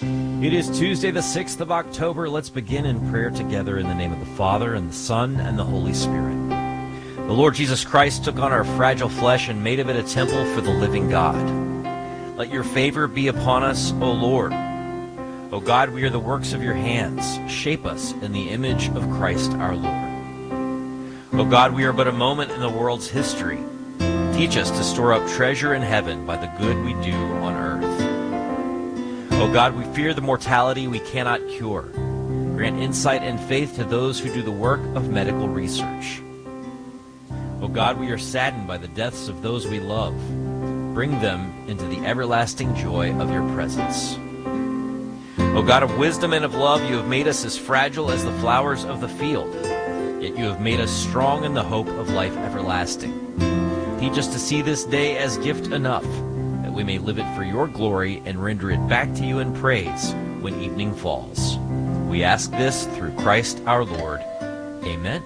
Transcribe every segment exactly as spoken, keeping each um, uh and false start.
It is Tuesday, the sixth of October. Let's begin in prayer together in the name of the Father, and the Son, and the Holy Spirit. The Lord Jesus Christ took on our fragile flesh and made of it a temple for the living God. Let your favor be upon us, O Lord. O God, we are the works of your hands. Shape us in the image of Christ our Lord. O God, we are but a moment in the world's history. Teach us to store up treasure in heaven by the good we do on earth. O God, we fear the mortality we cannot cure. Grant insight and faith to those who do the work of medical research. O God, we are saddened by the deaths of those we love. Bring them into the everlasting joy of your presence. O God of wisdom and of love, you have made us as fragile as the flowers of the field, yet you have made us strong in the hope of life everlasting. Teach us to see this day as gift enough, that we may live it for your glory and render it back to you in praise when evening falls. We ask this through Christ our Lord. Amen.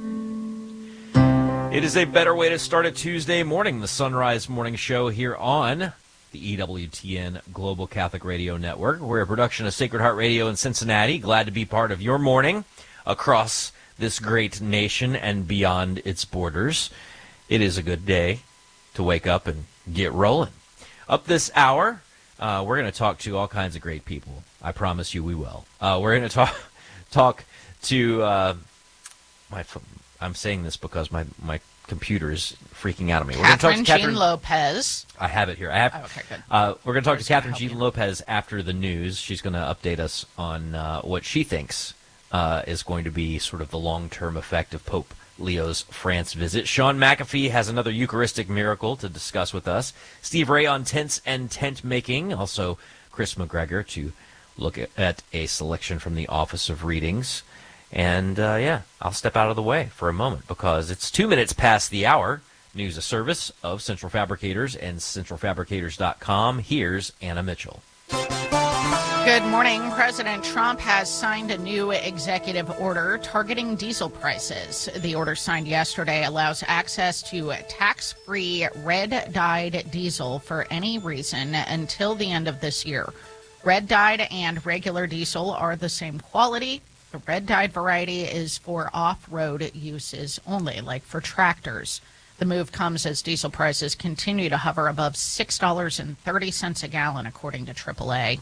It is a better way to start a Tuesday morning, the Sunrise Morning Show here on the E W T N Global Catholic Radio Network. We're a production of Sacred Heart Radio in Cincinnati. Glad to be part of your morning across this great nation and beyond its borders. It is a good day to wake up and get rolling. Up this hour, uh, we're going to talk to all kinds of great people. I promise you we will. Uh, we're going to talk talk to uh, my. I'm saying this because my, my computer is freaking out on me. Catherine we're going to talk to Catherine Jean Lopez. I have it here. I have. Oh, okay, good. Uh, we're going to talk Where's to Catherine help Jean you? Lopez after the news. She's going to update us on uh, what she thinks uh, is going to be sort of the long-term effect of Pope Leo's France visit. Sean McAfee has another Eucharistic miracle to discuss with us. Steve Ray on tents and tent making. Also, Chris McGregor to look at, at a selection from the Office of Readings. And, uh, yeah, I'll step out of the way for a moment because it's two minutes past the hour. News, a service of Central Fabricators and central fabricators dot com. Here's Anna Mitchell. Good morning. President Trump has signed a new executive order targeting diesel prices. The order signed yesterday allows access to tax-free red-dyed diesel for any reason until the end of this year. Red-dyed and regular diesel are the same quality. The red-dyed variety is for off-road uses only, like for tractors. The move comes as diesel prices continue to hover above six dollars and thirty cents a gallon, according to triple A.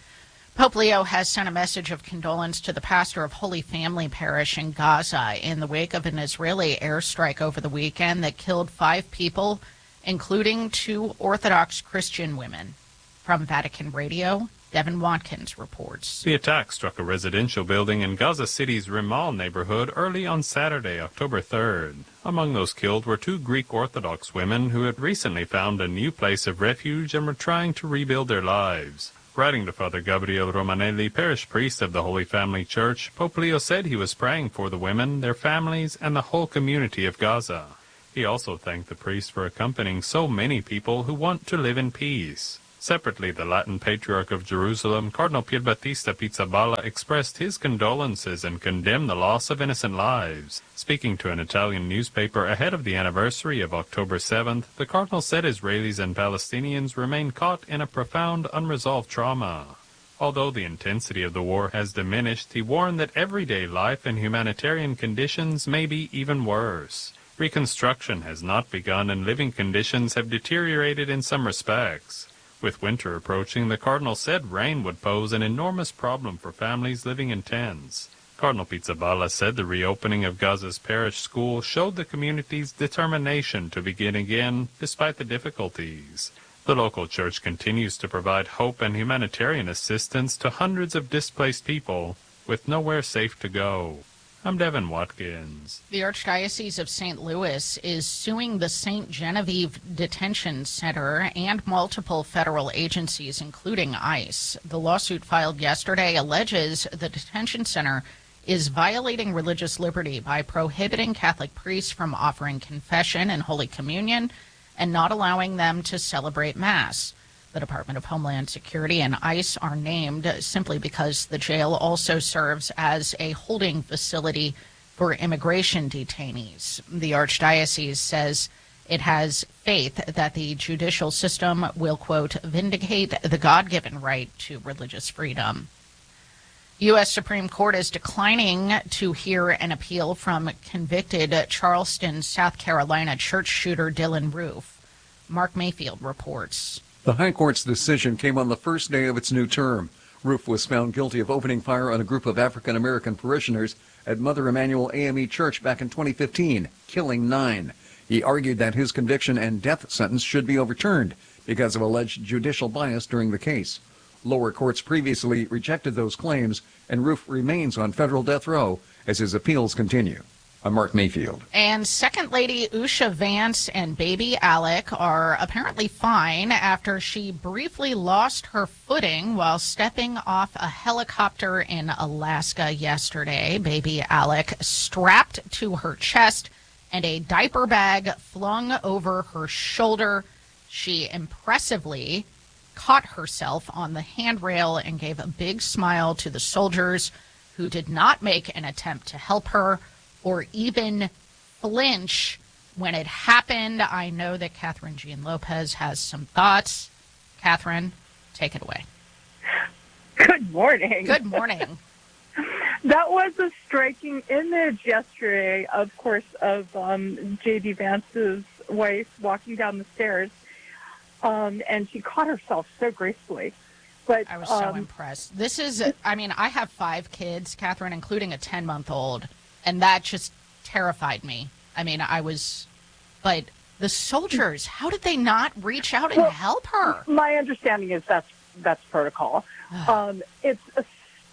Pope Leo has sent a message of condolence to the pastor of Holy Family Parish in Gaza in the wake of an Israeli airstrike over the weekend that killed five people, including two Orthodox Christian women. From Vatican Radio, Devin Watkins reports. The attack struck a residential building in Gaza City's Rimal neighborhood early on Saturday, October third. Among those killed were two Greek Orthodox women who had recently found a new place of refuge and were trying to rebuild their lives. Writing to Father Gabriel Romanelli, parish priest of the Holy Family Church, Pope Leo said he was praying for the women, their families, and the whole community of Gaza. He also thanked the priest for accompanying so many people who want to live in peace. Separately, the Latin Patriarch of Jerusalem, Cardinal Pierbattista Pizzaballa, expressed his condolences and condemned the loss of innocent lives. Speaking to an Italian newspaper ahead of the anniversary of October seventh, the Cardinal said Israelis and Palestinians remain caught in a profound, unresolved trauma. Although the intensity of the war has diminished, he warned that everyday life and humanitarian conditions may be even worse. Reconstruction has not begun and living conditions have deteriorated in some respects. With winter approaching, the Cardinal said rain would pose an enormous problem for families living in tents. Cardinal Pizzaballa said the reopening of Gaza's parish school showed the community's determination to begin again despite the difficulties. The local church continues to provide hope and humanitarian assistance to hundreds of displaced people with nowhere safe to go. I'm Devin Watkins. The Archdiocese of Saint Louis is suing the Saint Genevieve Detention Center and multiple federal agencies, including ICE. The lawsuit filed yesterday alleges the detention center is violating religious liberty by prohibiting Catholic priests from offering confession and Holy Communion and not allowing them to celebrate Mass. The Department of Homeland Security and ICE are named simply because the jail also serves as a holding facility for immigration detainees. The Archdiocese says It has faith that the judicial system will, quote, vindicate the God-given right to religious freedom. U S Supreme Court is declining to hear an appeal from convicted Charleston, South Carolina church shooter Dylan Roof. Mark Mayfield reports. The High Court's decision came on the first day of its new term. Roof was found guilty of opening fire on a group of African-American parishioners at Mother Emanuel A M E Church back in twenty fifteen, killing nine. He argued that his conviction and death sentence should be overturned because of alleged judicial bias during the case. Lower courts previously rejected those claims, and Roof remains on federal death row as his appeals continue. I'm Mark Mayfield. And Second Lady Usha Vance and baby Alec are apparently fine after she briefly lost her footing while stepping off a helicopter in Alaska yesterday. Baby Alec strapped to her chest and a diaper bag flung over her shoulder. She impressively caught herself on the handrail and gave a big smile to the soldiers who did not make an attempt to help her or even flinch when it happened. I know that Catherine Jean Lopez has some thoughts. Catherine, take it away. Good morning. Good morning. That was a striking image yesterday, of course, of um, J D. Vance's wife walking down the stairs, um, and she caught herself so gracefully. But I was so um, impressed. This is, I mean, I have five kids, Catherine, including a ten-month-old, and that just terrified me. I mean, I was, but the soldiers, how did they not reach out and well, help her? My understanding is that's that's protocol. um, it's a,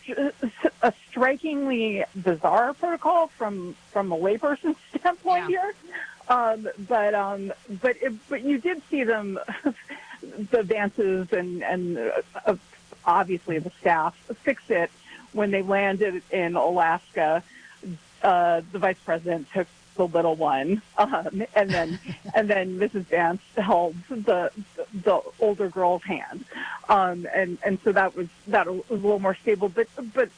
a strikingly bizarre protocol from from a layperson's standpoint Yeah. here. Um, but um, but it, but you did see them, the Vances and and uh, obviously the staff fix it when they landed in Alaska. Uh, the vice president took the little one, um, and then and then Missus Vance held the the older girl's hand, um, and and so that was that was a little more stable. But but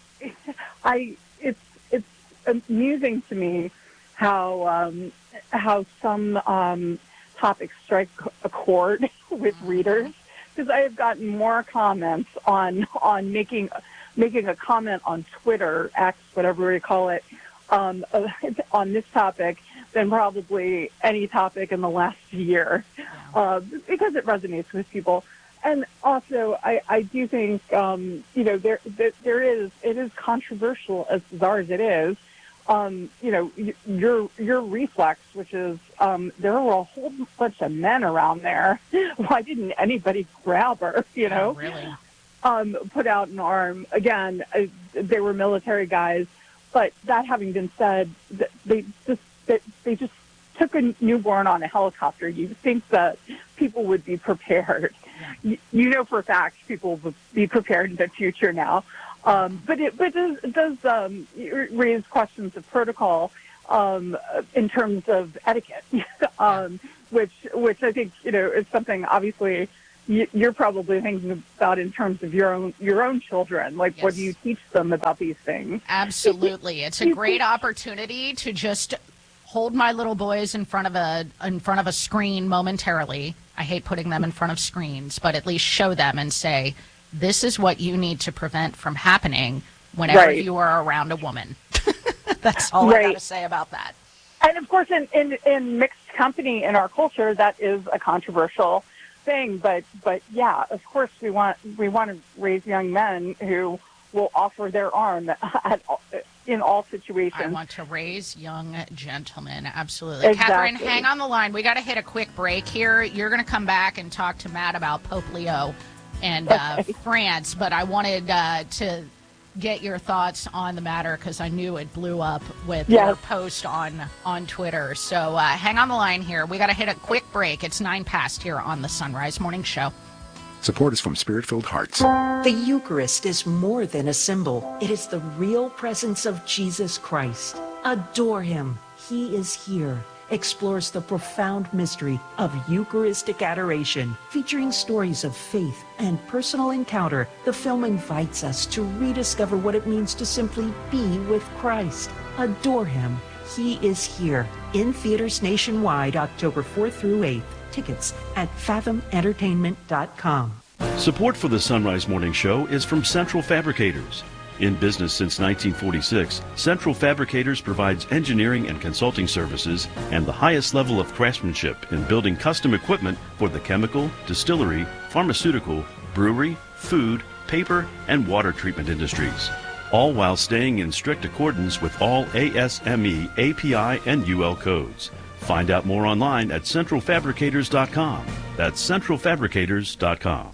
I it's it's amusing to me how um, how some um, topics strike a chord with readers, because I have gotten more comments on on making making a comment on Twitter, X, whatever we call it. Um, on this topic than probably any topic in the last year, uh, because it resonates with people. And also, I, I do think, um, you know, there, there there is, it is controversial, as bizarre as it is, um, you know, your your reflex, which is um, there were a whole bunch of men around there. Why didn't anybody grab her, you know? Oh, really? Um, put out an arm. Again, uh, they were military guys. But that having been said, they just they just took a newborn on a helicopter. You'd think that people would be prepared. You, you know for a fact people would be prepared in the future now. Um, but it but it does, it does um, raise questions of protocol um, in terms of etiquette, um, which which I think you know is something obviously you're probably thinking about in terms of your own your own children. Like, yes. What do you teach them about these things? Absolutely, it's a great opportunity to just hold my little boys in front of a in front of a screen momentarily. I hate putting them in front of screens, but at least show them and say, "This is what you need to prevent from happening whenever right. you are around a woman." That's all right. I got to say about that. And of course, in, in in mixed company in our culture, that is a controversial thing, but but yeah, of course we want we want to raise young men who will offer their arm at, in all situations. I want to raise young gentlemen, absolutely. Exactly. Catherine, hang on the line. We got to hit a quick break here. You're going to come back and talk to Matt about Pope Leo and uh, okay. France, but I wanted uh, to get your thoughts on the matter because I knew it blew up with yes. your post on on Twitter. So uh, hang on the line here. We got to hit a quick break. It's nine past here on the Sunrise Morning Show. Support is from Spirit-Filled Hearts. The Eucharist is more than a symbol. It is the real presence of Jesus Christ. Adore him. He is here. Explores the profound mystery of Eucharistic adoration. Featuring stories of faith and personal encounter, the film invites us to rediscover what it means to simply be with Christ. Adore him. He is Here, in theaters nationwide October fourth through eighth. Tickets at fathom entertainment dot com. Support for the Sunrise Morning Show is from Central Fabricators. In business since nineteen forty-six, Central Fabricators provides engineering and consulting services and the highest level of craftsmanship in building custom equipment for the chemical, distillery, pharmaceutical, brewery, food, paper, and water treatment industries, all while staying in strict accordance with all A S M E, A P I, and U L codes. Find out more online at central fabricators dot com. That's central fabricators dot com.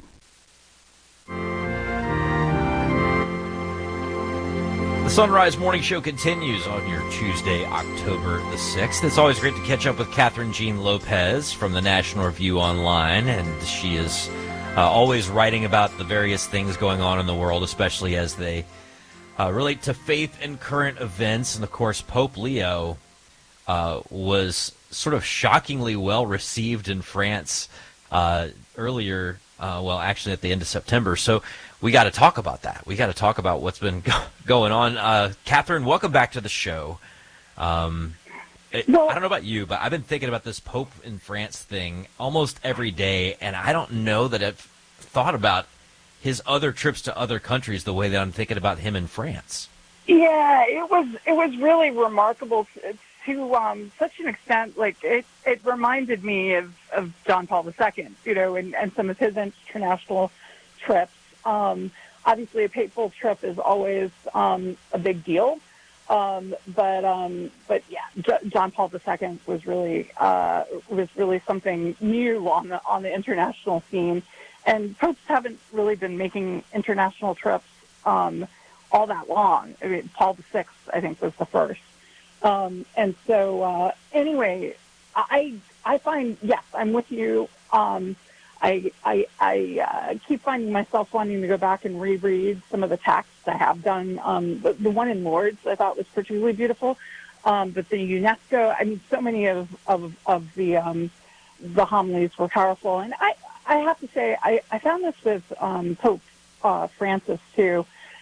The Sunrise Morning Show continues on your Tuesday, October the sixth. It's always great to catch up with Catherine Jean Lopez from the National Review Online, and she is uh, always writing about the various things going on in the world, especially as they uh, relate to faith and current events. And, of course, Pope Leo uh, was sort of shockingly well received in France uh, earlier, uh, well, actually at the end of September. So we got to talk about that. We got to talk about what's been go- going on. Uh, Catherine, welcome back to the show. Um, it, well, I don't know about you, but I've been thinking about this Pope in France thing almost every day, and I don't know that I've thought about his other trips to other countries the way that I'm thinking about him in France. Yeah, it was it was really remarkable to, to um, such an extent. Like it, it reminded me of, of John Paul the Second, you know, and, and some of his international trips. Um, obviously, a papal trip is always um, a big deal, um, but um, but yeah, J- John Paul the Second was really uh, was really something new on the on the international scene, and popes haven't really been making international trips um, all that long. I mean, Paul the Sixth, I think, was the first, um, and so uh, anyway, I I find yes, I'm with you. Um, I I, I uh, keep finding myself wanting to go back and reread some of the texts I have done. Um, the, the one in Lourdes I thought was particularly beautiful, um, but the UNESCO, I mean, so many of of, of the um, the homilies were powerful. And I, I have to say, I, I found this with um, Pope uh, Francis too.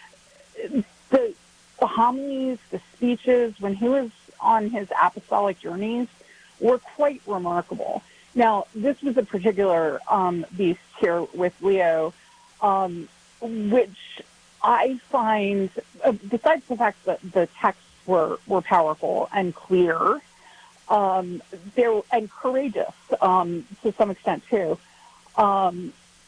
The, the homilies, the speeches when he was on his apostolic journeys were quite remarkable. Now, this was a particular um, beast here with Leo, um, which I find, uh, besides the fact that the texts were, were powerful and clear, um, they're, and courageous um, to some extent too, um,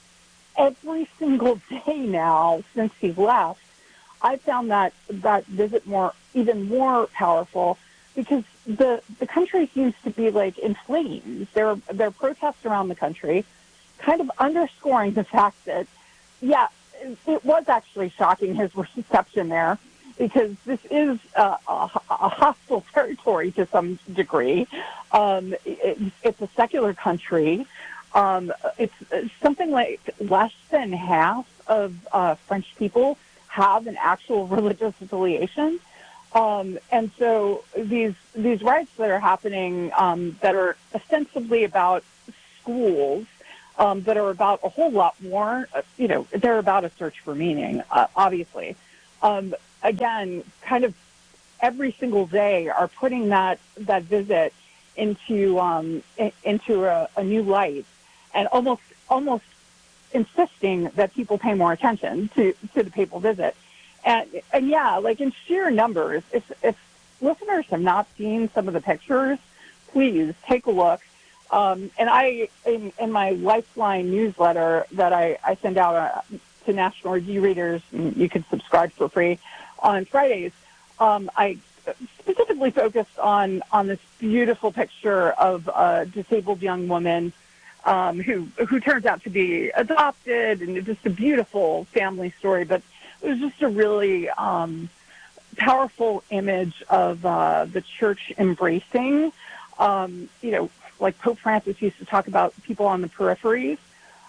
every single day now since he left, I found that that visit more, even more powerful. Because the the country seems to be like in flames. There there are protests around the country, kind of underscoring the fact that, yeah, it, it was actually shocking his reception there, because this is a, a, a hostile territory to some degree. Um, it, it's a secular country. Um, it's, it's something like less than half of uh, French people have an actual religious affiliation. Um, and so these these riots that are happening um, that are ostensibly about schools, um, that are about a whole lot more, uh, you know, they're about a search for meaning, uh, obviously. Um, again, kind of every single day are putting that, that visit into um, in, into a, a new light, and almost almost insisting that people pay more attention to, to the papal visit. And, and yeah, like in sheer numbers, if, if listeners have not seen some of the pictures, please take a look. Um, and I, in, in my Lifeline newsletter that I, I send out uh, to National Review readers, and you can subscribe for free on Fridays, um, I specifically focused on, on this beautiful picture of a disabled young woman um, who, who turns out to be adopted, and just a beautiful family story. But it was just a really um, powerful image of uh, the church embracing, um, you know, like Pope Francis used to talk about people on the peripheries,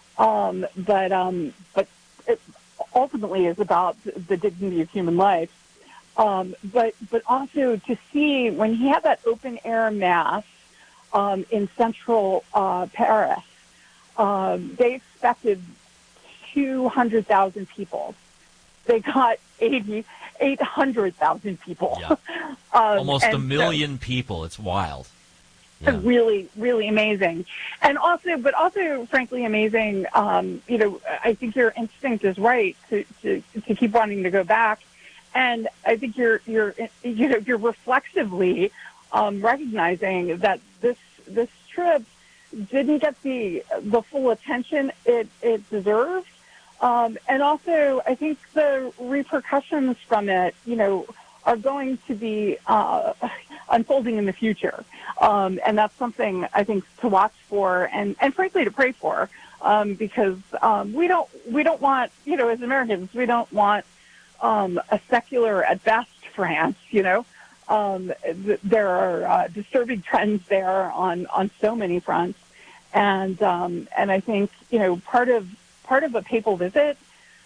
um, but um, but it ultimately is about the dignity of human life. Um, but but also to see when he had that open air mass um, in central uh, Paris, um, they expected two hundred thousand people. they got eighty, eight hundred thousand people. Yeah. um, Almost a and million so, people. It's wild. Yeah. Really, really amazing. And also, but also, frankly, amazing. Um, you know, I think your instinct is right to, to, to keep wanting to go back. And I think you're, you're, you know, you're reflexively um, recognizing that this, this trip didn't get the, the full attention it, it deserved. Um, and also, I think the repercussions from it, you know, are going to be uh, unfolding in the future. Um, and that's something I think to watch for and, and frankly to pray for, um, because um, we don't we don't want, you know, as Americans, we don't want um, a secular at best France, you know. Um, th- there are uh, disturbing trends there on, on so many fronts. And um, and I think, you know, part of part of a papal visit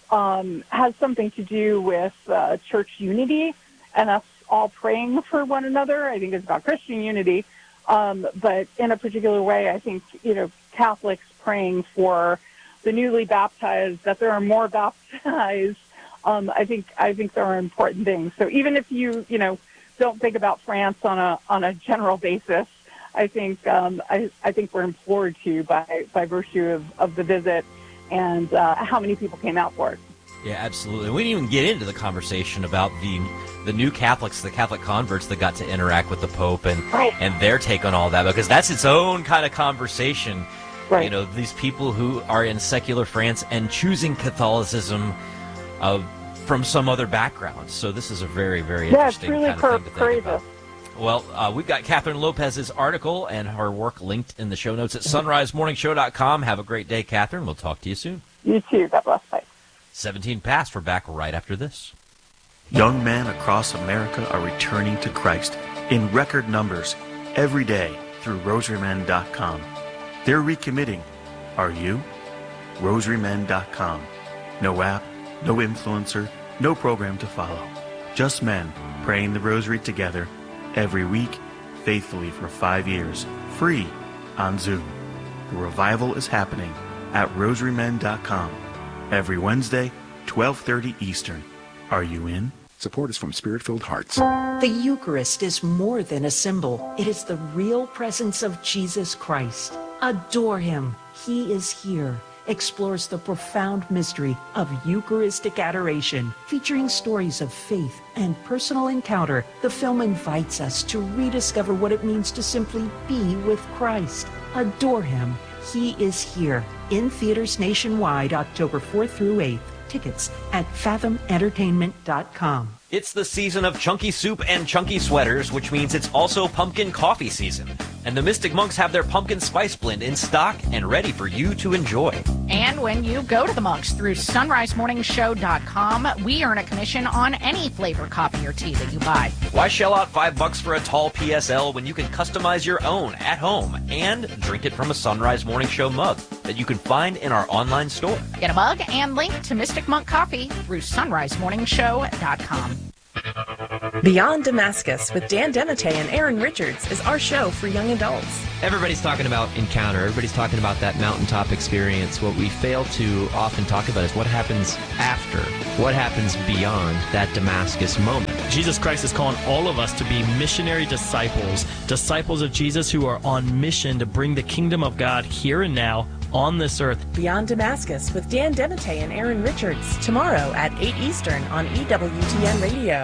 um, has something to do with uh, church unity and us all praying for one another. I think it's about Christian unity. Um, but in a particular way, I think, you know, Catholics praying for the newly baptized, that there are more baptized. Um, I think, I think there are important things. So even if you, you know, don't think about France on a, on a general basis, I think, um, I, I think we're implored to by, by virtue of, of the visit and, uh, how many people came out for it. Yeah, absolutely. We didn't even get into the conversation about the the new Catholics, the Catholic converts that got to interact with the Pope and right. and their take on all that, because that's its own kind of conversation. Right. You know, these people who are in secular France and choosing Catholicism uh, from some other background. So this is a very, very yeah, interesting really kind cur- of thing to courageous. think about. Well, uh, we've got Catherine Lopez's article and her work linked in the show notes at sunrise morning show dot com. Have a great day, Catherine. We'll talk to you soon. You too. God bless. Bye. seventeen past. We're back right after this. Young men across America are returning to Christ in record numbers every day through rosary men dot com. They're recommitting. Are you? rosary men dot com. No app, no influencer, no program to follow. Just men praying the rosary together every week, faithfully for five years, free on Zoom. The revival is happening at rosary men dot com. Every Wednesday, twelve thirty Eastern. Are you in? Support is from Spirit-Filled Hearts. The Eucharist is more than a symbol. It is the real presence of Jesus Christ. Adore him. He is here. Explores the profound mystery of Eucharistic adoration, featuring stories of faith and personal encounter. The film invites us to rediscover what it means to simply be with Christ. Adore him. He is here. In theaters nationwide, October fourth through eighth. Tickets at fathom entertainment dot com. It's the season of chunky soup and chunky sweaters, which means it's also pumpkin coffee season. And the Mystic Monks have their pumpkin spice blend in stock and ready for you to enjoy. And when you go to the Monks through sunrise morning show dot com, we earn a commission on any flavor coffee or tea that you buy. Why shell out five bucks for a tall P S L when you can customize your own at home and drink it from a Sunrise Morning Show mug that you can find in our online store? Get a mug and link to Mystic Monk Coffee through sunrise morning show dot com. Beyond Damascus with Dan Dematteis and Aaron Richards is our show for young adults. Everybody's talking about encounter. Everybody's talking about that mountaintop experience. What we fail to often talk about is what happens after, what happens beyond that Damascus moment. Jesus Christ is calling all of us to be missionary disciples, disciples of Jesus who are on mission to bring the kingdom of God here and now on this earth. Beyond Damascus with Dan Dematteis and Aaron Richards, tomorrow at eight Eastern on E W T N Radio.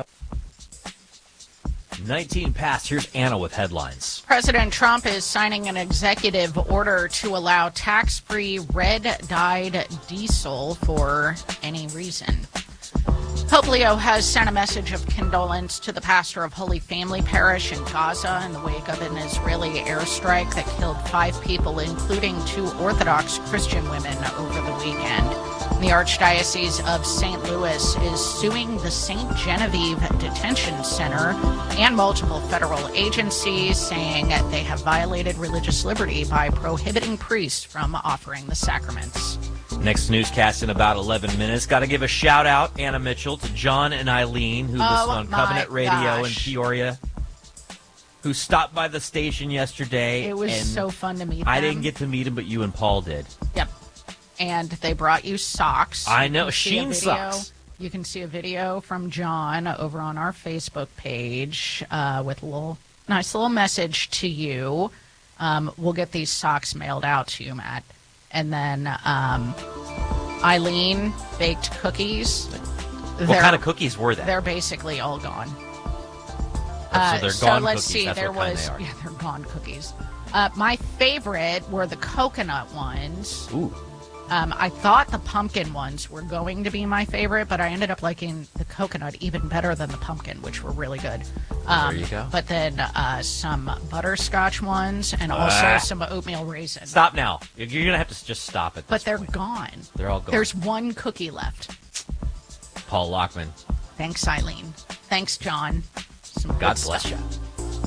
nineteen past. Here's Anna with headlines. President Trump is signing an executive order to allow tax-free red-dyed diesel for any reason. Pope Leo has sent a message of condolence to the pastor of Holy Family Parish in Gaza in the wake of an Israeli airstrike that killed five people, including two Orthodox Christian women, over the weekend. The Archdiocese of Saint Louis is suing the Saint Genevieve Detention Center and multiple federal agencies, saying they have violated religious liberty by prohibiting priests from offering the sacraments. Next newscast in about eleven minutes. Got to give a shout out, Anna Mitchell, to John and Eileen, who oh, listen on Covenant Radio gosh. in Peoria, who stopped by the station yesterday. It was and so fun to meet them. I didn't get to meet them, but you and Paul did. Yep. And they brought you socks. I know. You see a Sheen video. socks. You can see a video from John over on our Facebook page uh, with a little nice little message to you. Um, we'll get these socks mailed out to you, Matt. And then um, Eileen baked cookies. What They're- kind of cookies were they? They're basically all gone. Oh, so they're so gone let's cookies. see. That's there what kind was they are. yeah, they're gone cookies. Uh, my favorite were the coconut ones. Ooh. Um, I thought the pumpkin ones were going to be my favorite, but I ended up liking the coconut even better than the pumpkin, which were really good. Um, there you go. But then uh, some butterscotch ones and also Ah. some oatmeal raisin. Stop now. You're going to have to just stop it. But they're gone. They're all gone. There's one cookie left. Paul Lockman. Thanks, Eileen. Thanks, John. Some good God bless stuff. you.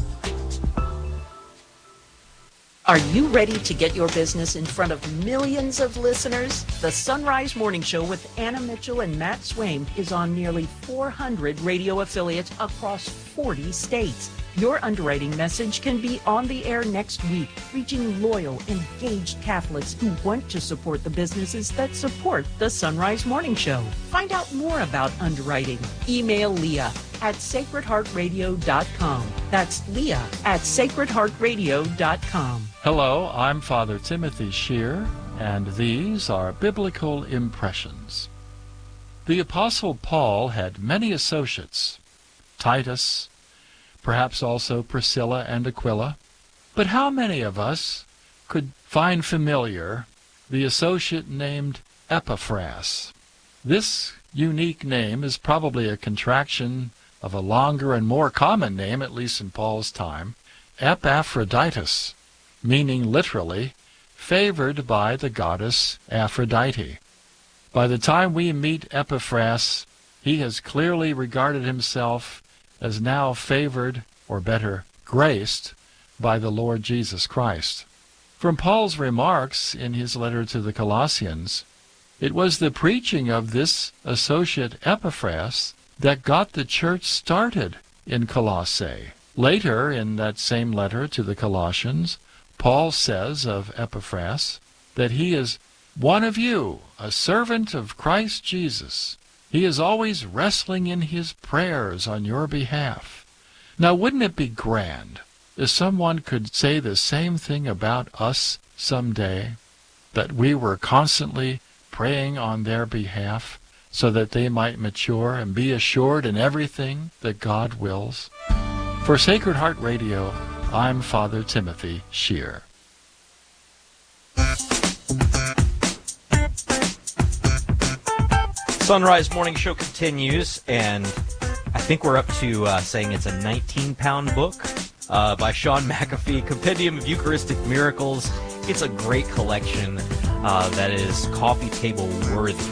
Are you ready to get your business in front of millions of listeners? The Sunrise Morning Show with Anna Mitchell and Matt Swaim is on nearly four hundred radio affiliates across forty states. Your underwriting message can be on the air next week, reaching loyal, engaged Catholics who want to support the businesses that support the Sunrise Morning Show. Find out more about underwriting. Email Leah at sacred heart radio dot com. That's Leah at sacred heart radio dot com. Hello, I'm Father Timothy Shear, and these are Biblical Impressions. The Apostle Paul had many associates, Titus, perhaps also Priscilla and Aquila. But how many of us could find familiar the associate named Epaphras? This unique name is probably a contraction of a longer and more common name, at least in Paul's time, Epaphroditus, meaning literally, favored by the goddess Aphrodite. By the time we meet Epaphras, he has clearly regarded himself as now favored, or better, graced, by the Lord Jesus Christ. From Paul's remarks in his letter to the Colossians, it was the preaching of this associate Epaphras that got the church started in Colossae. Later, in that same letter to the Colossians, Paul says of Epaphras that he is one of you, a servant of Christ Jesus. He is always wrestling in his prayers on your behalf. Now, wouldn't it be grand if someone could say the same thing about us someday, that we were constantly praying on their behalf so that they might mature and be assured in everything that God wills? For Sacred Heart Radio, I'm Father Timothy Shear. Sunrise Morning Show continues, and I think we're up to uh, saying it's a nineteen-pound book uh, by Sean McAfee, Compendium of Eucharistic Miracles. It's a great collection uh, that is coffee table worthy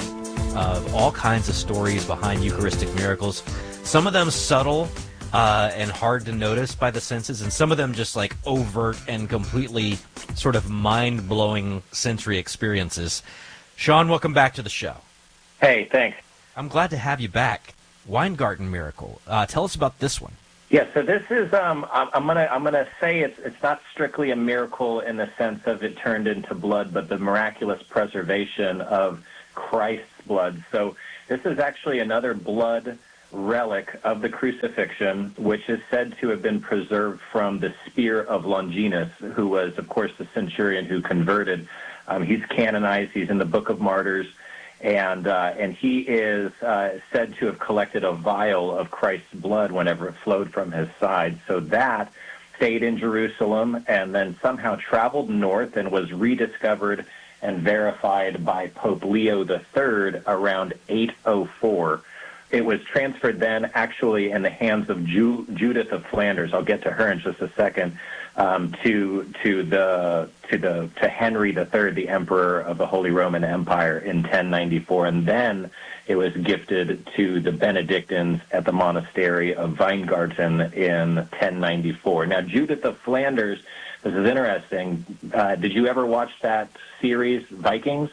of all kinds of stories behind Eucharistic miracles. Some of them subtle uh, and hard to notice by the senses, and some of them just like overt and completely sort of mind-blowing sensory experiences. Sean, welcome back to the show. Hey, thanks. I'm glad to have you back. Weingarten Miracle. Uh, tell us about this one. Yeah, so this is um, I'm, I'm gonna I'm gonna say it's it's not strictly a miracle in the sense of it turned into blood, but the miraculous preservation of Christ's blood. So this is actually another blood relic of the crucifixion, which is said to have been preserved from the spear of Longinus, who was, of course, the centurion who converted. Um, he's canonized. He's in the Book of Martyrs. And uh, and he is uh, said to have collected a vial of Christ's blood whenever it flowed from his side. So that stayed in Jerusalem and then somehow traveled north and was rediscovered and verified by Pope Leo the Third around eight oh four. It was transferred then actually in the hands of Ju- Judith of Flanders. I'll get to her in just a second. Um, to to the to the to Henry the Third, the Emperor of the Holy Roman Empire, in ten ninety-four, and then it was gifted to the Benedictines at the monastery of Weingarten in ten ninety-four. Now, Judith of Flanders, this is interesting. Uh, did you ever watch that series, Vikings?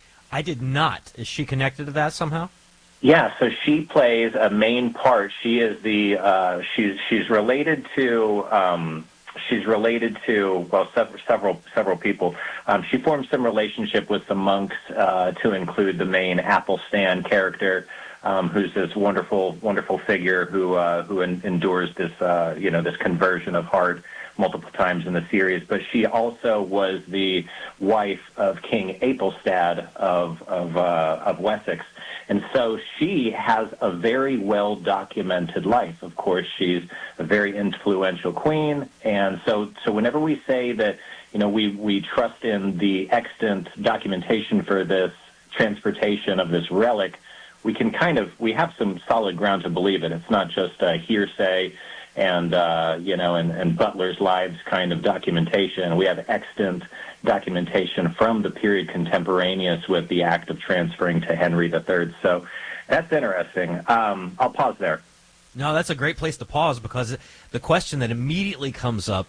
I did not. Is she connected to that somehow? Yeah, so she plays a main part. She is the uh, she's she's related to. Um, She's related to, well, several several, several people. Um, she formed some relationship with some monks uh, to include the main Athelstan character. um, who's this wonderful, wonderful figure who uh, who en- endures this, uh, you know, this conversion of heart multiple times in the series. But she also was the wife of King Aethelstan of of, uh, of Wessex. And so she has a very well-documented life. Of course, she's a very influential queen. And so so whenever we say that, you know, we, we trust in the extant documentation for this transportation of this relic, we can kind of, we have some solid ground to believe it. It's not just a hearsay and, uh, you know, and, and Butler's Lives kind of documentation. We have extant documentation from the period contemporaneous with the act of transferring to Henry the Third. So that's interesting. Um, I'll pause there. No, that's a great place to pause, because the question that immediately comes up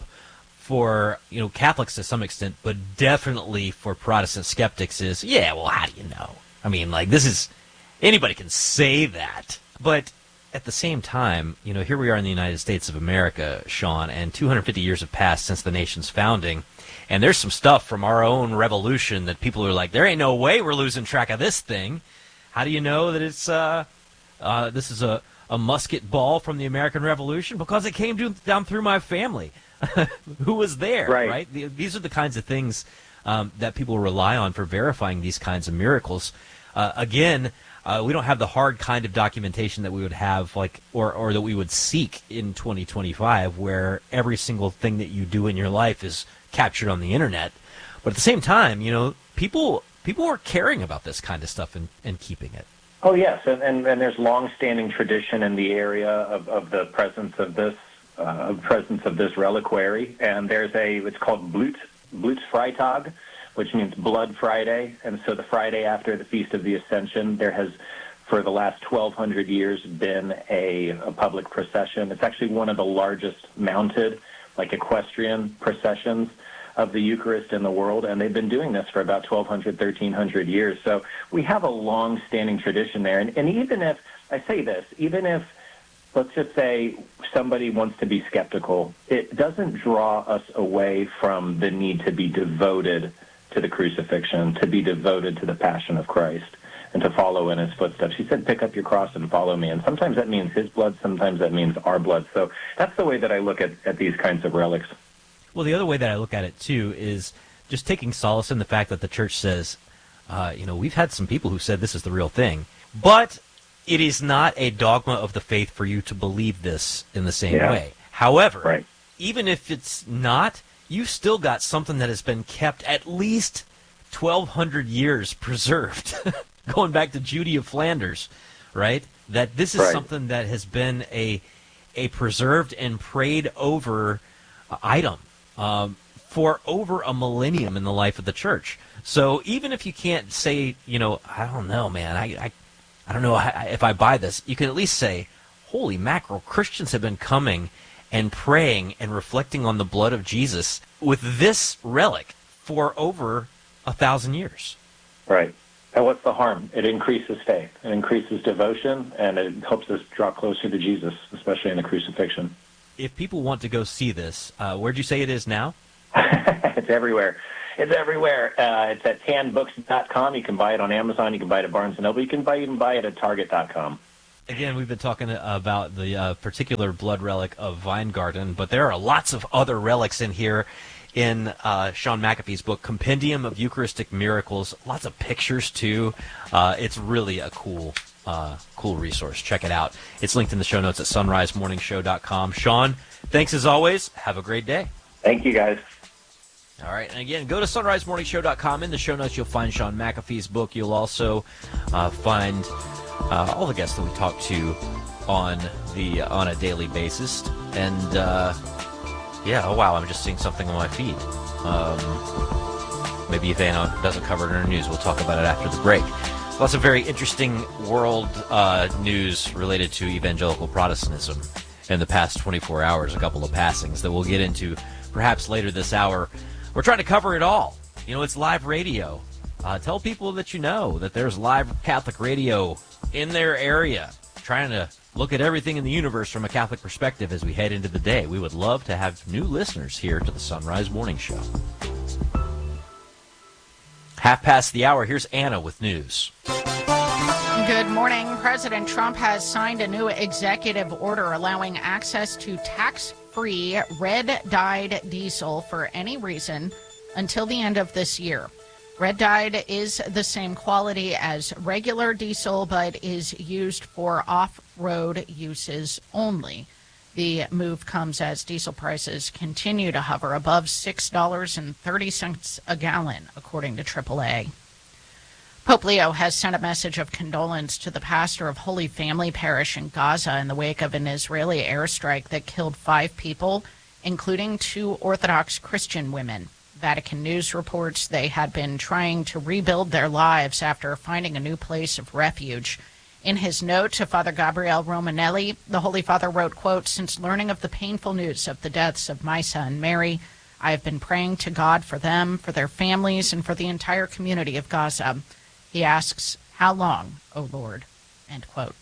for, you know, Catholics to some extent, but definitely for Protestant skeptics is, yeah, well, how do you know? I mean, like, this is, anybody can say that. But at the same time, you know, here we are in the United States of America, Sean, and two hundred fifty years have passed since the nation's founding. And there's some stuff from our own revolution that people are like, there ain't no way we're losing track of this thing. How do you know that it's uh, uh, this is a, a musket ball from the American Revolution? Because it came to, down through my family. Who was there, right? right? The, these are the kinds of things um, that people rely on for verifying these kinds of miracles. Uh, again, uh, we don't have the hard kind of documentation that we would have, like, or, or that we would seek in twenty twenty-five, where every single thing that you do in your life is captured on the internet. But at the same time, you know, people people are caring about this kind of stuff and, and keeping it. Oh, yes, and, and, and there's long-standing tradition in the area of, of the presence of this uh, presence of this reliquary, and there's a, it's called Blut, Blutsfreitag, which means Blood Friday, and so the Friday after the Feast of the Ascension, there has, for the last twelve hundred years, been a, a public procession. It's actually one of the largest mounted, like equestrian processions of the Eucharist in the world, and they've been doing this for about twelve hundred, thirteen hundred years. So we have a long-standing tradition there. And, and even if, I say this, even if, let's just say somebody wants to be skeptical, it doesn't draw us away from the need to be devoted to the crucifixion, to be devoted to the passion of Christ, and to follow in his footsteps. He said, pick up your cross and follow me. And sometimes that means his blood, sometimes that means our blood. So that's the way that I look at, at these kinds of relics. Well, the other way that I look at it, too, is just taking solace in the fact that the church says, uh, you know, we've had some people who said this is the real thing, but it is not a dogma of the faith for you to believe this in the same yeah. way. However, right. even if it's not, you've still got something that has been kept at least twelve hundred years preserved, going back to Judy of Flanders, right? That this is right. something that has been a a preserved and prayed over uh, item um, for over a millennium in the life of the church. So even if you can't say, you know, I don't know, man, I I, I don't know if I buy this, you can at least say, holy mackerel, Christians have been coming and praying and reflecting on the blood of Jesus with this relic for over a thousand years. Right. And what's the harm? It increases faith. It increases devotion, and it helps us draw closer to Jesus, especially in the crucifixion. If people want to go see this, uh, where'd you say it is now? It's everywhere. It's everywhere. Uh, it's at tan books dot com. You can buy it on Amazon. You can buy it at Barnes and Noble. You can buy even buy it at target dot com. Again, we've been talking about the uh, particular blood relic of Weingarten, but there are lots of other relics in here in uh, Sean McAfee's book, Compendium of Eucharistic Miracles. Lots of pictures, too. Uh, it's really a cool uh, cool resource. Check it out. It's linked in the show notes at sunrise morning show dot com. Sean, thanks as always. Have a great day. Thank you, guys. All right, and again, go to sunrise morning show dot com. In the show notes, you'll find Sean McAfee's book. You'll also uh, find uh, all the guests that we talk to on the on a daily basis. And uh, yeah, oh wow, I'm just seeing something on my feed. Um, maybe if Anna doesn't cover it in her news, we'll talk about it after the break. Lots of very interesting world uh, news related to evangelical Protestantism in the past twenty-four hours. A couple of passings that we'll get into perhaps later this hour. We're trying to cover it all. You know, it's live radio. Uh, tell people that you know that there's live Catholic radio in their area, trying to look at everything in the universe from a Catholic perspective as we head into the day. We would love to have new listeners here to the Sunrise Morning Show. Half past the hour, here's Anna with news. Good morning. President Trump has signed a new executive order allowing access to tax-free red-dyed diesel for any reason until the end of this year. Red-dyed is the same quality as regular diesel, but is used for off-road uses only. The move comes as diesel prices continue to hover above six dollars and thirty cents a gallon, according to triple A. Pope Leo has sent a message of condolence to the pastor of Holy Family Parish in Gaza in the wake of an Israeli airstrike that killed five people, including two Orthodox Christian women. Vatican News reports they had been trying to rebuild their lives after finding a new place of refuge. In his note to Father Gabriele Romanelli, the Holy Father wrote, quote, "Since learning of the painful news of the deaths of Maisa and Mary, I have been praying to God for them, for their families, and for the entire community of Gaza. He asks, how long, O Lord?" End quote.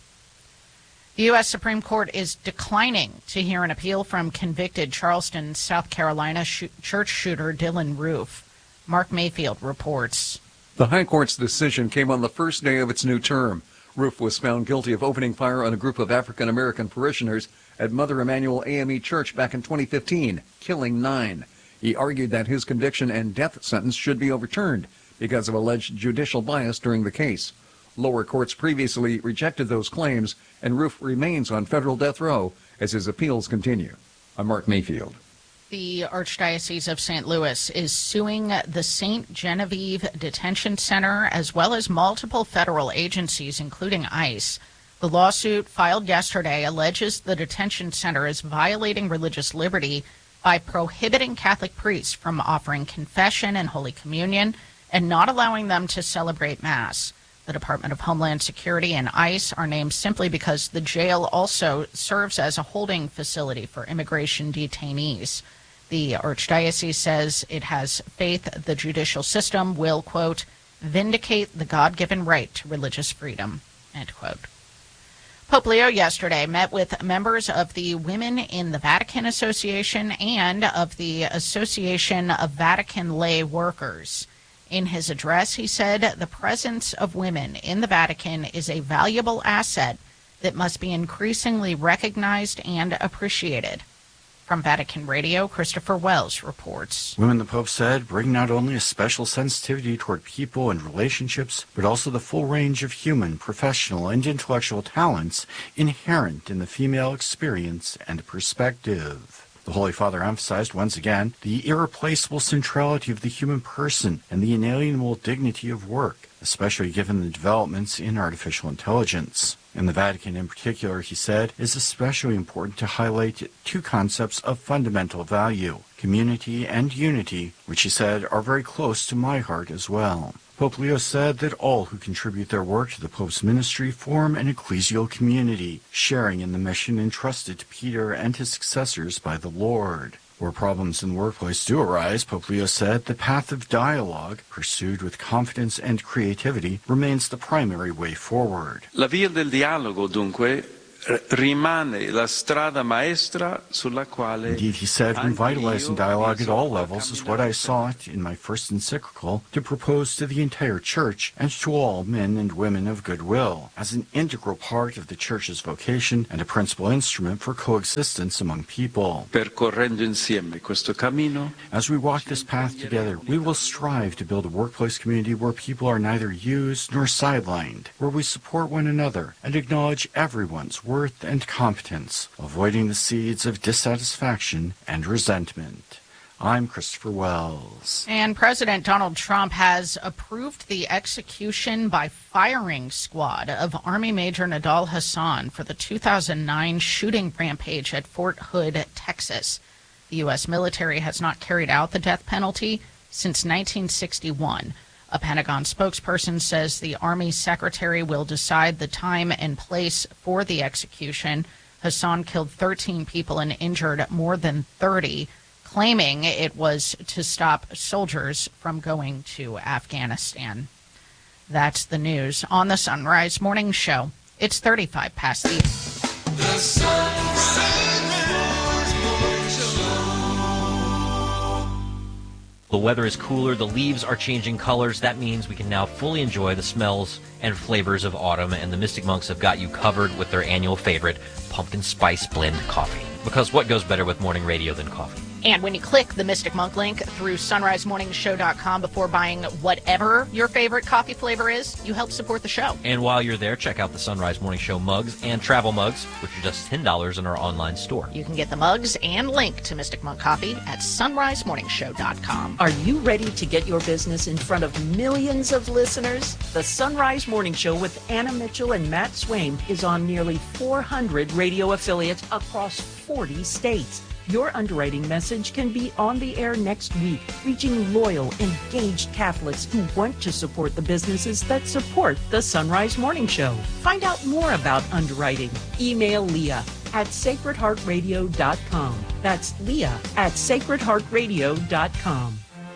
The U S Supreme Court is declining to hear an appeal from convicted Charleston, South Carolina sh- church shooter Dylan Roof. Mark Mayfield reports. The High Court's decision came on the first day of its new term. Roof was found guilty of opening fire on a group of African-American parishioners at Mother Emanuel A M E Church back in twenty fifteen, killing nine. He argued that his conviction and death sentence should be overturned because of alleged judicial bias during the case. Lower courts previously rejected those claims, and Roof remains on federal death row as his appeals continue. I'm Mark Mayfield. The Archdiocese of Saint Louis is suing the Saint Genevieve Detention Center as well as multiple federal agencies, including ICE. The lawsuit filed yesterday alleges the detention center is violating religious liberty by prohibiting Catholic priests from offering confession and Holy Communion and not allowing them to celebrate Mass. The Department of Homeland Security and ICE are named simply because the jail also serves as a holding facility for immigration detainees. The Archdiocese says it has faith the judicial system will, quote, vindicate the God-given right to religious freedom, end quote. Pope Leo yesterday met with members of the Women in the Vatican Association and of the Association of Vatican Lay Workers. In his address, he said the presence of women in the Vatican is a valuable asset that must be increasingly recognized and appreciated. From Vatican Radio, Christopher Wells reports. Women, the Pope said, bring not only a special sensitivity toward people and relationships, but also the full range of human, professional, and intellectual talents inherent in the female experience and perspective. The Holy Father emphasized once again the irreplaceable centrality of the human person and the inalienable dignity of work, especially given the developments in artificial intelligence. In the Vatican in particular, he said, is especially important to highlight two concepts of fundamental value, community and unity, which he said are very close to my heart as well. Pope Leo said that all who contribute their work to the Pope's ministry form an ecclesial community, sharing in the mission entrusted to Peter and his successors by the Lord. Where problems in the workplace do arise, Pope Leo said, the path of dialogue, pursued with confidence and creativity, remains the primary way forward. La via del dialogo, dunque, rimane la strada maestra sulla quale... Indeed, he said, revitalizing dialogue at all levels is what I sought in my first encyclical to propose to the entire Church and to all men and women of goodwill, as an integral part of the Church's vocation and a principal instrument for coexistence among people. Percorrendo insieme questo cammino, as we walk this path together, we will strive to build a workplace community where people are neither used nor sidelined, where we support one another and acknowledge everyone's worth and competence, avoiding the seeds of dissatisfaction and resentment. I'm Christopher Wells. And President Donald Trump has approved the execution by firing squad of Army Major Nidal Hasan for the two thousand nine shooting rampage at Fort Hood, Texas. The U S military has not carried out the death penalty since nineteen sixty-one. A Pentagon spokesperson says the Army secretary will decide the time and place for the execution. Hasan killed thirteen people and injured more than thirty, claiming it was to stop soldiers from going to Afghanistan. That's the news on the Sunrise Morning Show. It's thirty-five past the... The Sunrise Morning Show. The weather is cooler, the leaves are changing colors. That means we can now fully enjoy the smells and flavors of autumn, and the Mystic Monks have got you covered with their annual favorite, pumpkin spice blend coffee. Because what goes better with morning radio than coffee? And when you click the Mystic Monk link through sunrise morning show dot com before buying whatever your favorite coffee flavor is, you help support the show. And while you're there, check out the Sunrise Morning Show mugs and travel mugs, which are just ten dollars in our online store. You can get the mugs and link to Mystic Monk Coffee at sunrise morning show dot com. Are you ready to get your business in front of millions of listeners? The Sunrise Morning Show with Anna Mitchell and Matt Swain is on nearly four hundred radio affiliates across forty states. Your underwriting message can be on the air next week, reaching loyal, engaged Catholics who want to support the businesses that support the Sunrise Morning Show. Find out more about underwriting. Email Leah at sacred heart radio dot com. That's Leah at sacred heart radio dot com.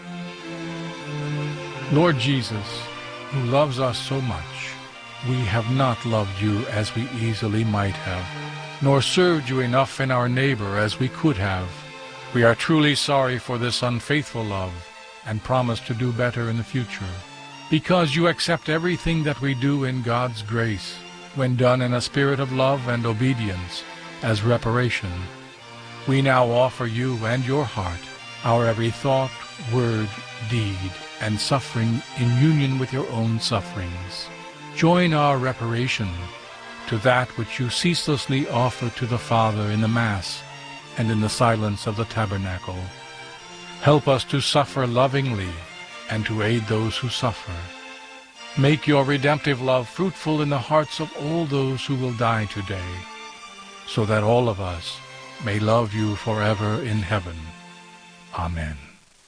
Lord Jesus, who loves us so much, we have not loved you as we easily might have, nor served you enough in our neighbor as we could have. We are truly sorry for this unfaithful love and promise to do better in the future, because you accept everything that we do in God's grace, when done in a spirit of love and obedience, as reparation. We now offer you and your heart our every thought, word, deed, and suffering in union with your own sufferings. Join our reparation to that which you ceaselessly offer to the Father in the Mass and in the silence of the tabernacle. Help us to suffer lovingly and to aid those who suffer. Make your redemptive love fruitful in the hearts of all those who will die today, so that all of us may love you forever in heaven. Amen.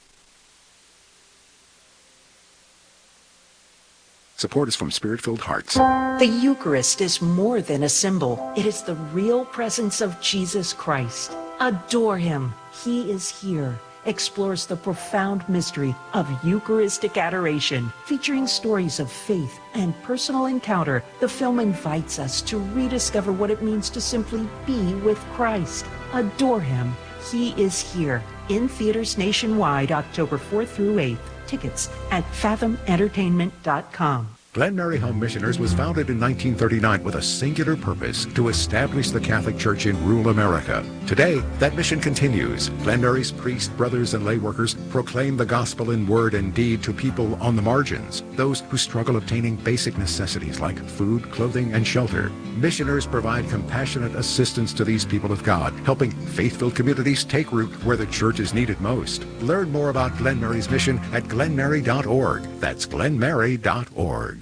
Support is from Spirit-Filled Hearts. The Eucharist is more than a symbol. It is the real presence of Jesus Christ. Adore him. He is here. Explores the profound mystery of Eucharistic adoration, featuring stories of faith and personal encounter. The film invites us to rediscover what it means to simply be with Christ. Adore him. He is here. In theaters nationwide, October fourth through eighth. Tickets at fathom entertainment dot com. Glen Mary Home Missioners was founded in nineteen thirty-nine with a singular purpose to establish the Catholic Church in rural America. Today, that mission continues. Glen Mary's priests, brothers, and lay workers proclaim the gospel in word and deed to people on the margins, those who struggle obtaining basic necessities like food, clothing, and shelter. Missioners provide compassionate assistance to these people of God, helping faith-filled communities take root where the church is needed most. Learn more about Glen Mary's mission at glen mary dot org. That's glen mary dot org.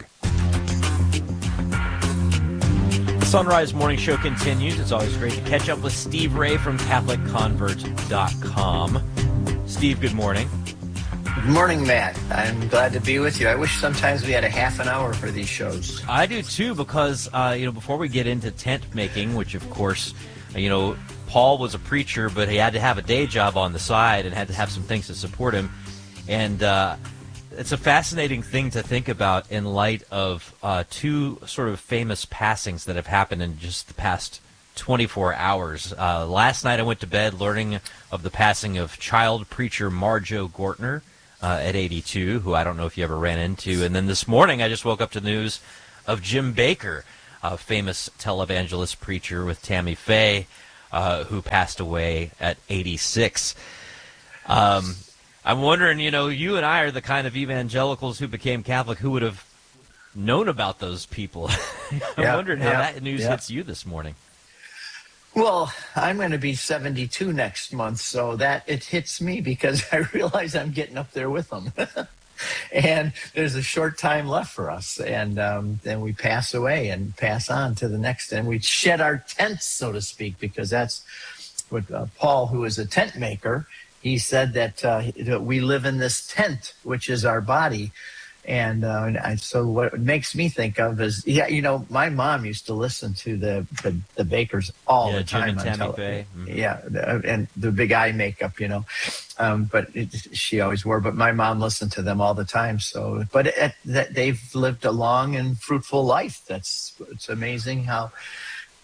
The Sunrise Morning Show continues. It's always great to catch up with Steve Ray from catholic convert dot com. Steve, good morning. Good morning, Matt. I'm glad to be with you. I wish sometimes we had a half an hour for these shows. I do too, because uh, you know, before we get into tent making, which of course, you know, Paul was a preacher, but he had to have a day job on the side and had to have some things to support him, and uh, it's a fascinating thing to think about in light of uh, two sort of famous passings that have happened in just the past twenty-four hours. Uh, last night I went to bed learning of the passing of child preacher Marjo Gortner uh, at eighty-two, who I don't know if you ever ran into. And then this morning I just woke up to the news of Jim Bakker, a famous televangelist preacher with Tammy Faye, uh, who passed away at eighty-six. Um, I'm wondering, you know, you and I are the kind of evangelicals who became Catholic who would have known about those people. I'm yeah, wondering how yeah, that news yeah. hits you this morning. Well, I'm going to be seventy-two next month, so that it hits me because I realize I'm getting up there with them. And there's a short time left for us, and um, then we pass away and pass on to the next, and we shed our tents, so to speak, because that's what uh, Paul, who is a tent maker, he said that, uh, that we live in this tent, which is our body. And, uh, and I, so what it makes me think of is, yeah, you know, my mom used to listen to the the, the Bakers all yeah, the time. Jim and Tammy tele- Faye. Mm-hmm. Yeah, and the big eye makeup, you know, um, but it, she always wore. But my mom listened to them all the time. So, but it, it, they've lived a long and fruitful life. That's it's amazing how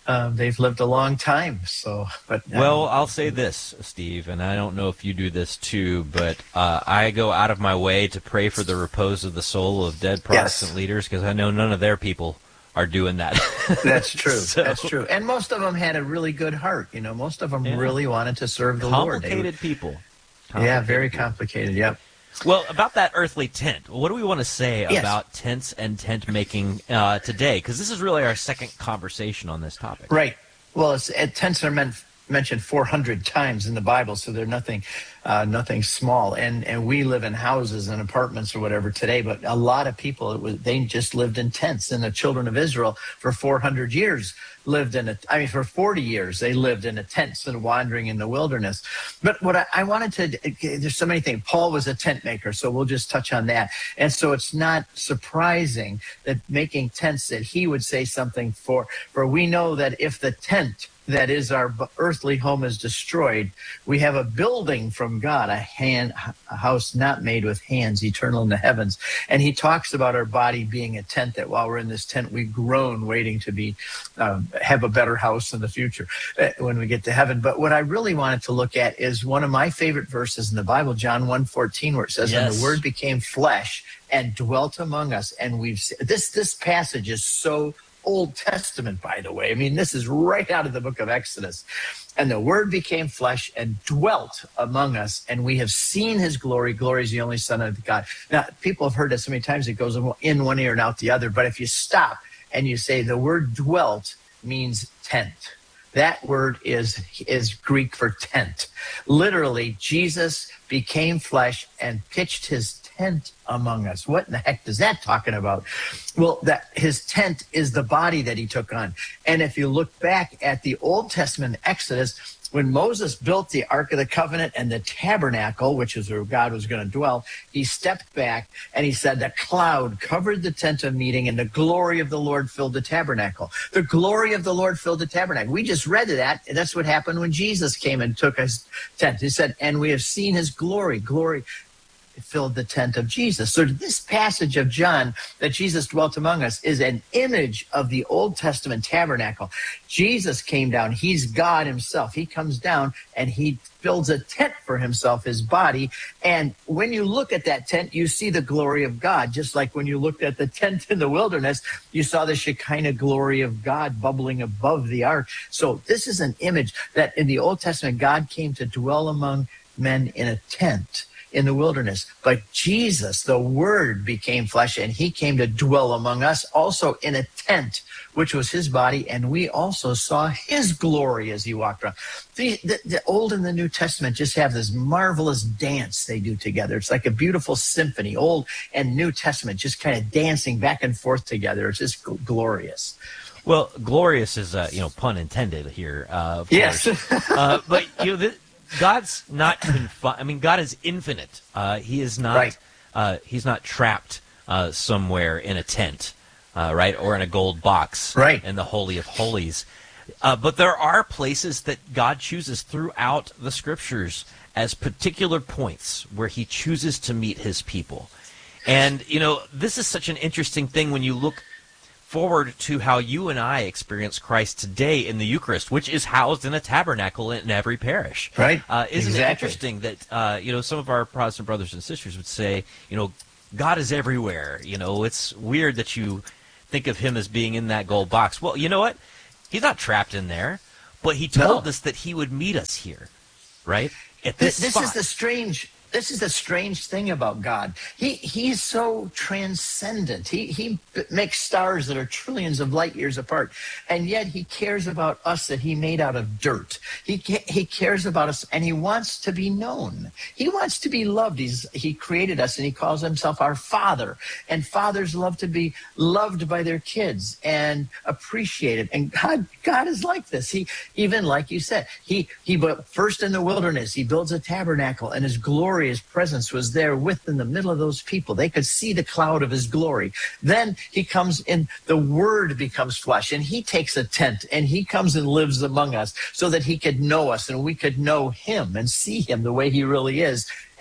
uh, they've lived a long time. So, but um, well, I'll say this, Steve, and I don't know if you do this too, but uh, I go out of my way to pray for the repose of the soul of dead Protestant yes. leaders, because I know none of their people are doing that. That's true. So, That's true. And most of them had a really good heart. You know, most of them yeah. really wanted to serve the Lord. Complicated people. Complicated yeah, very people. complicated. Yep. Well, about that earthly tent, what do we want to say yes. about tents and tent making uh, today? Because this is really our second conversation on this topic. Right. Well, it's, it, tents are meant mentioned four hundred times in the Bible, so they're nothing uh, nothing small. And and we live in houses and apartments or whatever today, but a lot of people, it was, they just lived in tents. And the children of Israel for four hundred years lived in a, I mean, for forty years, they lived in a tent, sort of wandering in the wilderness. But what I, I wanted to, there's so many things. Paul was a tent maker, so we'll just touch on that. And so it's not surprising that making tents, that he would say something for, for we know that if the tent that is our earthly home is destroyed, we have a building from God, a hand, a house not made with hands, eternal in the heavens. And he talks about our body being a tent, that while we're in this tent, we groan, waiting to be um, have a better house in the future uh, when we get to heaven. But what I really wanted to look at is one of my favorite verses in the Bible, John one fourteen, where it says, yes. And the Word became flesh and dwelt among us. And we've this this passage is so Old Testament, by the way. I mean, this is right out of the book of Exodus. And the Word became flesh and dwelt among us, and we have seen his glory. Glory is the only Son of God. Now, people have heard that so many times, it goes in one ear and out the other. But if you stop and you say the word dwelt means tent, that word is, is Greek for tent. Literally, Jesus became flesh and pitched his tent among us. What in the heck is that talking about? Well, that his tent is the body that he took on. And if you look back at the Old Testament Exodus, when Moses built the Ark of the Covenant and the tabernacle, which is where God was going to dwell, he stepped back and he said, the cloud covered the tent of meeting and the glory of the Lord filled the tabernacle. The glory of the Lord filled the tabernacle. We just read that. And that's what happened when Jesus came and took his tent. He said, and we have seen his glory. Glory filled the tent of Jesus. So this passage of John, that Jesus dwelt among us, is an image of the Old Testament tabernacle. Jesus came down. He's God himself. He comes down and he builds a tent for himself, his body. And when you look at that tent, you see the glory of God. Just like when you looked at the tent in the wilderness, you saw the Shekinah glory of God bubbling above the ark. So this is an image that in the Old Testament, God came to dwell among men in a tent in the wilderness. But Jesus, the Word, became flesh, and he came to dwell among us also in a tent, which was his body, and we also saw his glory as he walked around. The, the, the Old and the New Testament just have this marvelous dance they do together. It's like a beautiful symphony, Old and New Testament, just kind of dancing back and forth together. It's just g- glorious. Well, glorious is, uh, you know, pun intended here, uh, of yes. course. uh, but, you know, the, God's not confined. I mean, God is infinite. Uh, he is not. Right. Uh, he's not trapped uh, somewhere in a tent, uh, right, or in a gold box, right, in the Holy of Holies. Uh, but there are places that God chooses throughout the Scriptures as particular points where He chooses to meet His people, and you know, this is such an interesting thing when you look forward to how you and I experience Christ today in the Eucharist, which is housed in a tabernacle in every parish. Right. Uh, isn't exactly. it interesting that, uh, you know, some of our Protestant brothers and sisters would say, you know, God is everywhere. You know, it's weird that you think of him as being in that gold box. Well, you know what? He's not trapped in there, but he told no. us that he would meet us here, right? At this This, this spot. is the strange... This is the strange thing about God. He He's so transcendent. He He makes stars that are trillions of light years apart, and yet he cares about us that he made out of dirt. He He cares about us, and he wants to be known. He wants to be loved. He's He created us, and he calls himself our Father. And fathers love to be loved by their kids and appreciated. And God God is like this. He even like you said, he he but first in the wilderness, he builds a tabernacle, and his glory. His presence was there within the middle of those people. They could see the cloud of his glory. Then he comes in, the Word becomes flesh, and he takes a tent, and he comes and lives among us so that he could know us, and we could know him and see him the way he really is.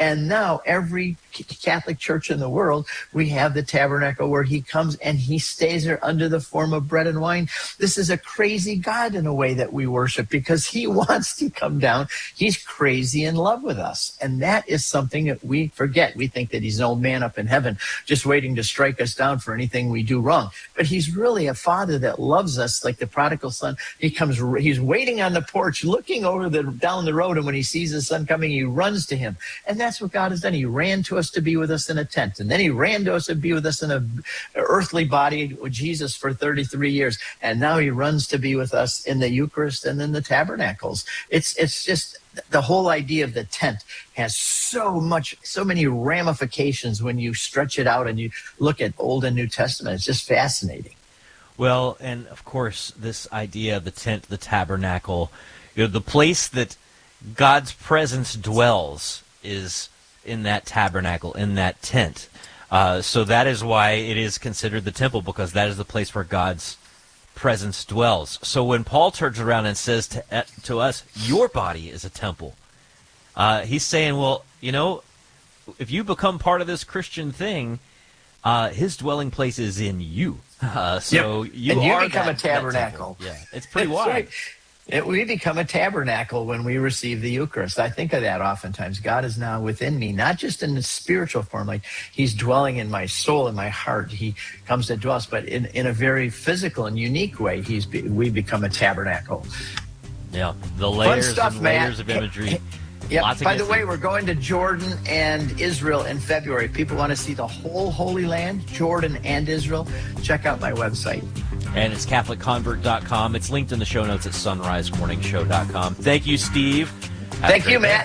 And now every Catholic church in the world, we have the tabernacle where he comes and he stays there under the form of bread and wine. This is a crazy God in a way that we worship because he wants to come down. He's crazy in love with us. And that is something that we forget. We think that he's an old man up in heaven just waiting to strike us down for anything we do wrong. But he's really a father that loves us like the prodigal son. He comes, he's waiting on the porch, looking over the down the road, and when he sees his son coming, he runs to him. And that's what God has done. He ran to us to be with us in a tent, and then he ran to us to be with us in a earthly body with Jesus for thirty-three years, and now he runs to be with us in the Eucharist and in the tabernacles. It's it's just the whole idea of the tent has so much, so many ramifications when you stretch it out and you look at Old and New Testament. It's just fascinating. Well, and of course, this idea of the tent, the tabernacle, you know, the place that God's presence dwells is in that tabernacle, in that tent. Uh, so that is why it is considered the temple, because that is the place where God's presence dwells. So when Paul turns around and says to, uh, to us, your body is a temple, uh, he's saying, well, you know, if you become part of this Christian thing, uh, his dwelling place is in you. Uh, so yep. you and you are become that, a tabernacle. Yeah, it's pretty That's wild. Right. It, we become a tabernacle when we receive the Eucharist. I think of that oftentimes. God is now within me, not just in the spiritual form, like he's dwelling in my soul and my heart. He comes to dwell us, but in, in a very physical and unique way, he's be, we become a tabernacle. Yeah, the layers Fun stuff, and layers Matt. of imagery. Yep. By the way, we're going to Jordan and Israel in February. People want to see the whole Holy Land, Jordan and Israel. Check out my website. And it's Catholic Convert dot com. It's linked in the show notes at Sunrise Morning Show dot com. Thank you, Steve. Have Thank you, Matt.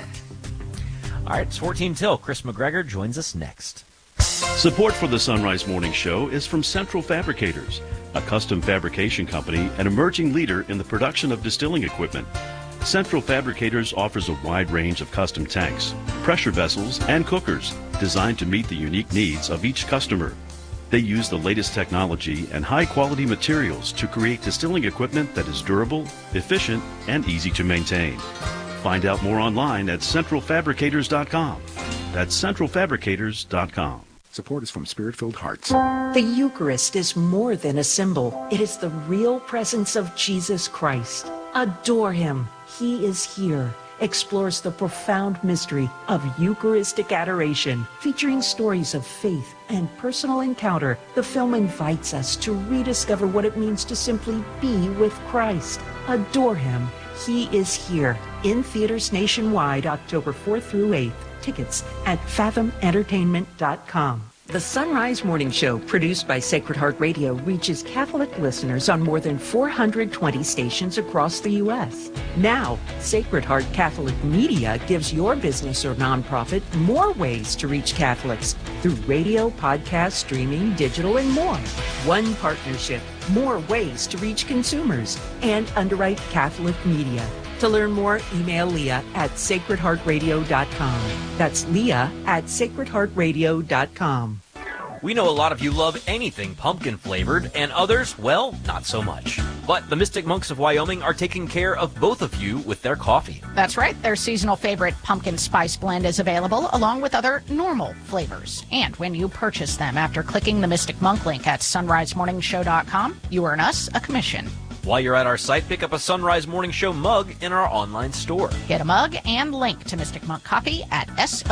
All right, it's fourteen till. Chris McGregor joins us next. Support for the Sunrise Morning Show is from Central Fabricators, a custom fabrication company and emerging leader in the production of distilling equipment. Central Fabricators offers a wide range of custom tanks, pressure vessels, and cookers designed to meet the unique needs of each customer. They use the latest technology and high-quality materials to create distilling equipment that is durable, efficient, and easy to maintain. Find out more online at Central Fabricators dot com. That's Central Fabricators dot com. Support is from Spirit-Filled Hearts. The Eucharist is more than a symbol. It is the real presence of Jesus Christ. Adore him. He is here. Explores the profound mystery of Eucharistic adoration, featuring stories of faith and personal encounter. The film invites us to rediscover what it means to simply be with Christ. Adore him. He is here. In theaters nationwide, October fourth through eighth. Tickets at fathom entertainment dot com. The Sunrise Morning Show, produced by Sacred Heart Radio, reaches Catholic listeners on more than four hundred twenty stations across the U S Now, Sacred Heart Catholic Media gives your business or nonprofit more ways to reach Catholics through radio, podcast, streaming, digital, and more. One partnership, more ways to reach consumers, and underwrite Catholic media. To learn more, email Leah at sacred heart radio dot com. That's Leah at sacred heart radio dot com. We know a lot of you love anything pumpkin flavored, and others, well, not so much. But the Mystic Monks of Wyoming are taking care of both of you with their coffee. That's right. Their seasonal favorite pumpkin spice blend is available, along with other normal flavors. And when you purchase them after clicking the Mystic Monk link at sunrise morning show dot com, you earn us a commission. While you're at our site, pick up a Sunrise Morning Show mug in our online store. Get a mug and link to Mystic Monk Coffee at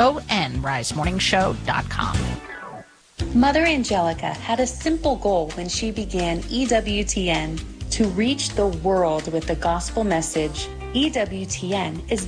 sunrise morning show dot com. Mother Angelica had a simple goal when she began E W T N: to reach the world with the gospel message. E W T N is